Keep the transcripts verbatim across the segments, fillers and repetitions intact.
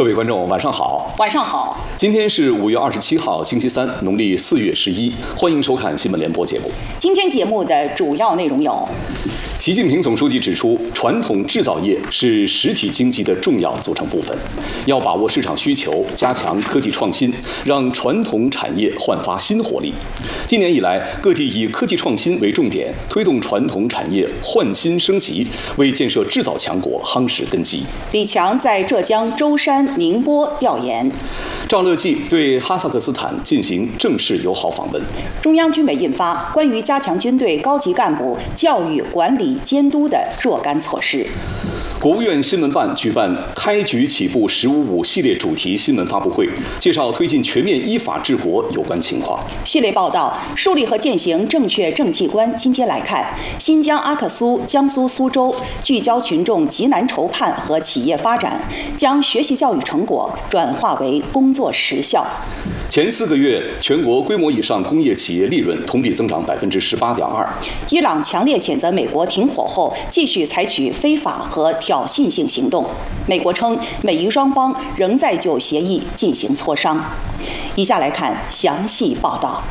各位观众，晚上好。 晚上好。 今天是五月二十七号，星期三，农历四月十一。欢迎收看新闻联播节目。 今天节目的主要内容有： 习近平总书记指出，传统制造业是实体经济的重要组成部分，要把握市场需求，加强科技创新，让传统产业焕发新活力。今年以来，各地以科技创新为重点，推动传统产业焕新升级，为建设制造强国夯实根基。 李强在浙江舟山、宁波调研。 赵乐际对哈萨克斯坦进行正式友好访问。 中央军委印发关于加强军队高级干部教育、管理、监督的若干措施。 国务院新闻办举办开局起步“十五五”系列主题新闻发布会，介绍推进全面依法治国有关情况。 系列报道树立和践行正确政绩观。今天来看，新疆阿克苏、江苏苏州聚焦群众急难愁盼和企业发展，将学习教育成果转化为工作实效。 前四个月，全国规模以上工业企业利润同比增长百分之十八点二。 伊朗强烈谴责美国停火后继续采取非法和挑衅性行动。美国称，美伊双方仍在就协议进行磋商。以下来看详细报道。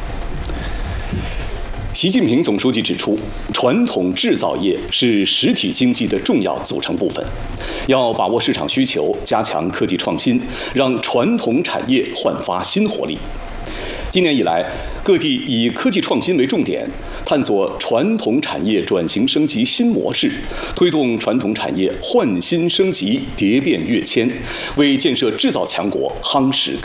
习近平总书记指出，传统制造业是实体经济的重要组成部分，要把握市场需求，加强科技创新，让传统产业焕发新活力。今年以来，各地以科技创新为重点，探索传统产业转型升级新模式，推动传统产业焕新升级、蝶变跃迁，为建设制造强国夯实根基。